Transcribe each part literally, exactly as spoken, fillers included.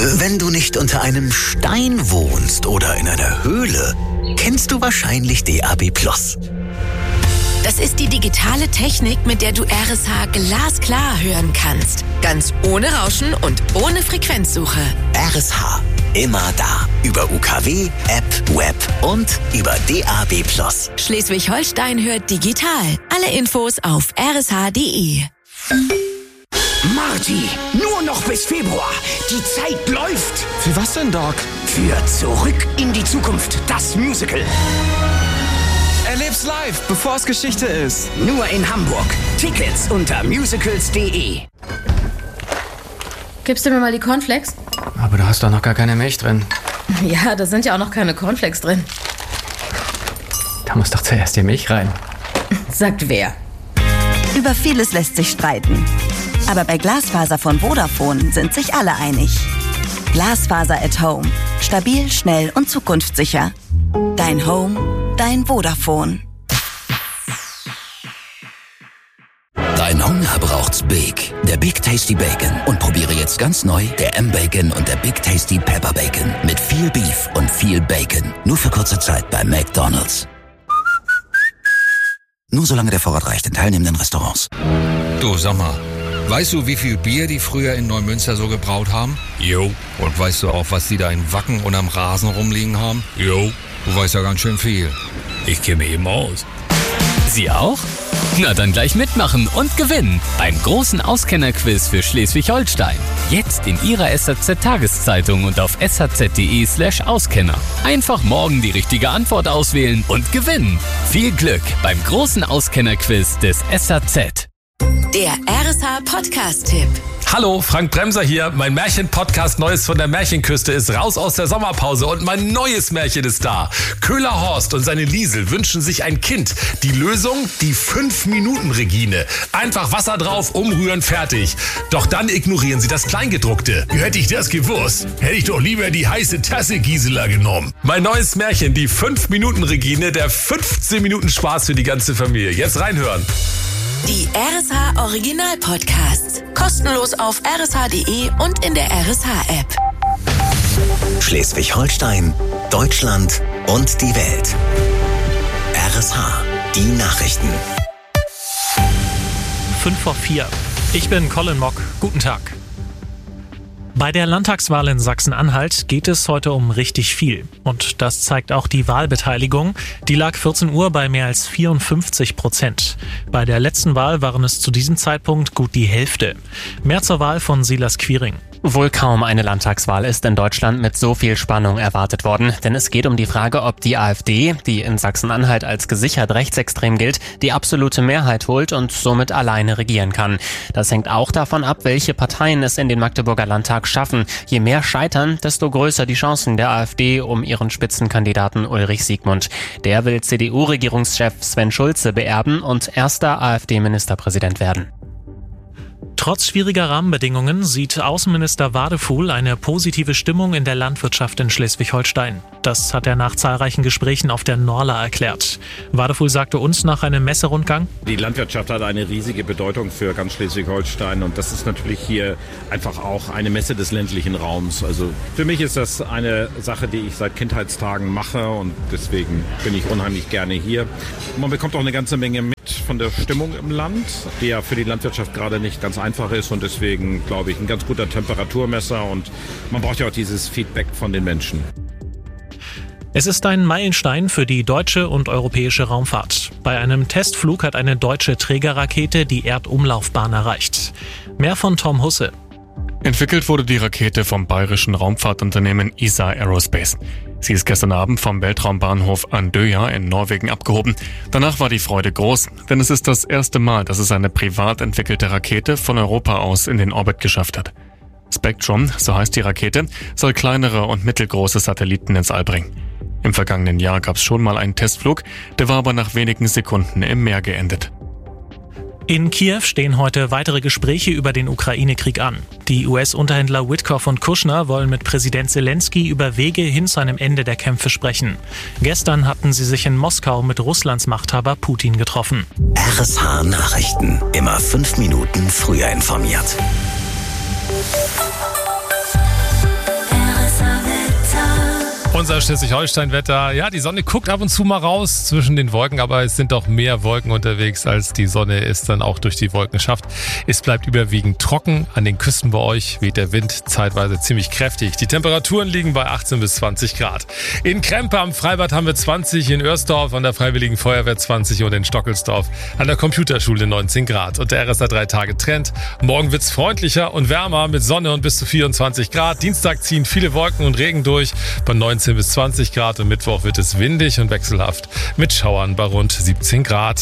Wenn du nicht unter einem Stein wohnst oder in einer Höhle, kennst du wahrscheinlich D A B Plus. Das ist die digitale Technik, mit der du R S H glasklar hören kannst. Ganz ohne Rauschen und ohne Frequenzsuche. R S H, immer da. Über U K W, App, Web und über D A B Plus. Schleswig-Holstein hört digital. Alle Infos auf r s h punkt d e. Marty, nur noch bis Februar. Die Zeit läuft. Für was denn, Doc? Für Zurück in die Zukunft, das Musical. Erleb's live, bevor es Geschichte ist. Nur in Hamburg. Tickets unter musicals punkt d e. Gibst du mir mal die Cornflakes? Aber du hast doch noch gar keine Milch drin. Ja, da sind ja auch noch keine Cornflakes drin. Da muss doch zuerst die Milch rein. Sagt wer? Über vieles lässt sich streiten. Aber bei Glasfaser von Vodafone sind sich alle einig. Glasfaser at Home. Stabil, schnell und zukunftssicher. Dein Home, dein Vodafone. Dein Hunger braucht's Big. Der Big Tasty Bacon. Und probiere jetzt ganz neu der M-Bacon und der Big Tasty Pepper Bacon. Mit viel Beef und viel Bacon. Nur für kurze Zeit bei McDonald's. Nur solange der Vorrat reicht in teilnehmenden Restaurants. Du, sag mal, weißt du, wie viel Bier die früher in Neumünster so gebraut haben? Jo. Und weißt du auch, was die da in Wacken und am Rasen rumliegen haben? Jo. Du weißt ja ganz schön viel. Ich kenne mich eben aus. Sie auch? Na dann gleich mitmachen und gewinnen beim großen Auskennerquiz für Schleswig-Holstein. Jetzt in Ihrer S H Z-Tageszeitung und auf s h z punkt d e slash Auskenner. Einfach morgen die richtige Antwort auswählen und gewinnen. Viel Glück beim großen Auskennerquiz des S H Z. Der R S H-Podcast-Tipp. Hallo, Frank Bremser hier. Mein Märchen-Podcast Neues von der Märchenküste ist raus aus der Sommerpause und mein neues Märchen ist da. Köhler Horst und seine Liesel wünschen sich ein Kind. Die Lösung? Die fünf Minuten Regine. Einfach Wasser drauf, umrühren, fertig. Doch dann ignorieren sie das Kleingedruckte. Hätte ich das gewusst, hätte ich doch lieber die heiße Tasse Gisela genommen. Mein neues Märchen, die fünf Minuten Regine, der fünfzehn Minuten Spaß für die ganze Familie. Jetzt reinhören. Die R S H Original Podcasts. Kostenlos auf r s h punkt d e und in der R S H-App. Schleswig-Holstein, Deutschland und die Welt. R S H, die Nachrichten. Fünf vor vier. Ich bin Colin Mock. Guten Tag. Bei der Landtagswahl in Sachsen-Anhalt geht es heute um richtig viel. Und das zeigt auch die Wahlbeteiligung. Die lag vierzehn Uhr bei mehr als vierundfünfzig Prozent. Bei der letzten Wahl waren es zu diesem Zeitpunkt gut die Hälfte. Mehr zur Wahl von Silas Quiring. Wohl kaum eine Landtagswahl ist in Deutschland mit so viel Spannung erwartet worden, denn es geht um die Frage, ob die AfD, die in Sachsen-Anhalt als gesichert rechtsextrem gilt, die absolute Mehrheit holt und somit alleine regieren kann. Das hängt auch davon ab, welche Parteien es in den Magdeburger Landtag schaffen. Je mehr scheitern, desto größer die Chancen der AfD um ihren Spitzenkandidaten Ulrich Siegmund. Der will C D U-Regierungschef Sven Schulze beerben und erster AfD-Ministerpräsident werden. Trotz schwieriger Rahmenbedingungen sieht Außenminister Wadefuhl eine positive Stimmung in der Landwirtschaft in Schleswig-Holstein. Das hat er nach zahlreichen Gesprächen auf der Norla erklärt. Wadefuhl sagte uns nach einem Messerundgang: Die Landwirtschaft hat eine riesige Bedeutung für ganz Schleswig-Holstein und das ist natürlich hier einfach auch eine Messe des ländlichen Raums. Also für mich ist das eine Sache, die ich seit Kindheitstagen mache und deswegen bin ich unheimlich gerne hier. Man bekommt auch eine ganze Menge mit von der Stimmung im Land, die ja für die Landwirtschaft gerade nicht ganz einfach ist und deswegen, glaube ich, ein ganz guter Temperaturmesser und man braucht ja auch dieses Feedback von den Menschen. Es ist ein Meilenstein für die deutsche und europäische Raumfahrt. Bei einem Testflug hat eine deutsche Trägerrakete die Erdumlaufbahn erreicht. Mehr von Tom Husse. Entwickelt wurde die Rakete vom bayerischen Raumfahrtunternehmen E S A Aerospace. Sie ist gestern Abend vom Weltraumbahnhof Andøya in Norwegen abgehoben. Danach war die Freude groß, denn es ist das erste Mal, dass es eine privat entwickelte Rakete von Europa aus in den Orbit geschafft hat. Spectrum, so heißt die Rakete, soll kleinere und mittelgroße Satelliten ins All bringen. Im vergangenen Jahr gab es schon mal einen Testflug, der war aber nach wenigen Sekunden im Meer geendet. In Kiew stehen heute weitere Gespräche über den Ukraine-Krieg an. Die U S-Unterhändler Witkoff und Kushner wollen mit Präsident Zelensky über Wege hin zu einem Ende der Kämpfe sprechen. Gestern hatten sie sich in Moskau mit Russlands Machthaber Putin getroffen. R S H Nachrichten. Immer fünf Minuten früher informiert. Unser Schleswig-Holstein-Wetter. Ja, die Sonne guckt ab und zu mal raus zwischen den Wolken, aber es sind doch mehr Wolken unterwegs, als die Sonne es dann auch durch die Wolken schafft. Es bleibt überwiegend trocken. An den Küsten bei euch weht der Wind zeitweise ziemlich kräftig. Die Temperaturen liegen bei achtzehn bis zwanzig Grad. In Krempe am Freibad haben wir zwanzig, in Oersdorf an der Freiwilligen Feuerwehr zwanzig und in Stockelsdorf an der Computerschule neunzehn Grad. Und der R S A drei Tage Trend. Morgen wird's freundlicher und wärmer mit Sonne und bis zu vierundzwanzig Grad. Dienstag ziehen viele Wolken und Regen durch bei neunzehn bis zwanzig Grad und Mittwoch wird es windig und wechselhaft mit Schauern bei rund siebzehn Grad.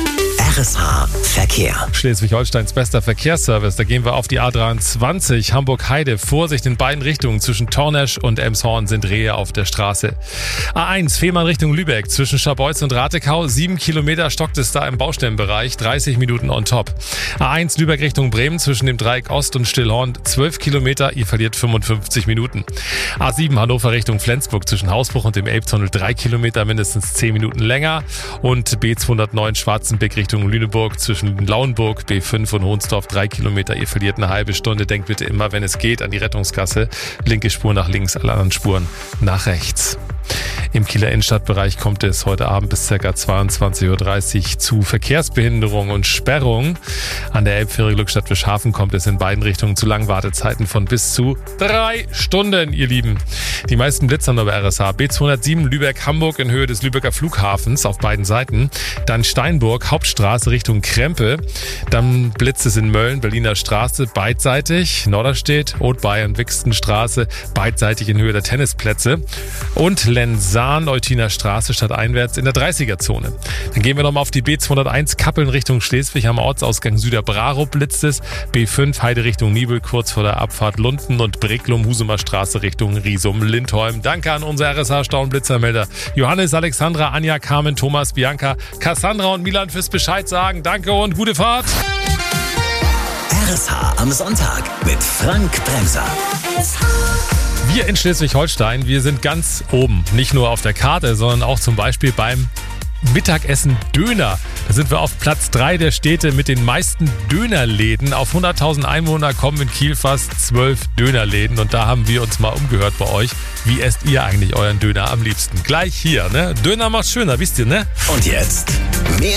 R S H Verkehr. Schleswig-Holsteins bester Verkehrsservice. Da gehen wir auf die A dreiundzwanzig Hamburg-Heide. Vorsicht in beiden Richtungen. Zwischen Tornesch und Elmshorn sind Rehe auf der Straße. A eins Fehmarn Richtung Lübeck. Zwischen Scharbeutz und Ratekau. Sieben Kilometer stockt es da im Baustellenbereich. dreißig Minuten on top. A eins Lübeck Richtung Bremen. Zwischen dem Dreieck Ost und Stillhorn. zwölf Kilometer. Ihr verliert fünfundfünfzig Minuten. A sieben Hannover Richtung Flensburg. Zwischen Hausbruch und dem Elbtunnel. drei Kilometer, mindestens zehn Minuten länger. Und B zweihundertneun Schwarzenbeck Richtung Lüneburg zwischen Lauenburg, B fünf und Hohnsdorf drei Kilometer. Ihr verliert eine halbe Stunde. Denkt bitte immer, wenn es geht, an die Rettungsgasse. Linke Spur nach links, alle anderen Spuren nach rechts. Im Kieler Innenstadtbereich kommt es heute Abend bis ca. zweiundzwanzig Uhr dreißig zu Verkehrsbehinderung und Sperrung. An der Elbfähre Glückstadt-Wischhafen kommt es in beiden Richtungen zu langen Wartezeiten von bis zu drei Stunden, ihr Lieben. Die meisten Blitzer nur bei R S H. B zweihundertsieben Lübeck-Hamburg in Höhe des Lübecker Flughafens auf beiden Seiten. Dann Steinburg, Hauptstraße Richtung Krempe. Dann blitzt es in Mölln, Berliner Straße, beidseitig. Norderstedt, Othbayern, Wixtenstraße, beidseitig in Höhe der Tennisplätze. Und Lensahn, Eutiner Straße stadteinwärts in der dreißiger-Zone. Dann gehen wir nochmal auf die B zweihunderteins Kappeln Richtung Schleswig am Ortsausgang Süderbrarup blitzt es. B fünf Heide Richtung Nibel kurz vor der Abfahrt Lunden und Breklum Husumer Straße Richtung Riesum-Lindholm. Danke an unsere R S H-Staunblitzermelder Johannes, Alexandra, Anja, Carmen, Thomas, Bianca, Cassandra und Milan fürs Bescheid sagen. Danke und gute Fahrt. R S H am Sonntag mit Frank Bremser. Wir in Schleswig-Holstein, wir sind ganz oben. Nicht nur auf der Karte, sondern auch zum Beispiel beim Mittagessen Döner. Da sind wir auf Platz drei der Städte mit den meisten Dönerläden. Auf hunderttausend Einwohner kommen in Kiel fast zwölf Dönerläden. Und da haben wir uns mal umgehört bei euch. Wie esst ihr eigentlich euren Döner am liebsten? Gleich hier, ne? Döner macht schöner, wisst ihr, ne? Und jetzt mehr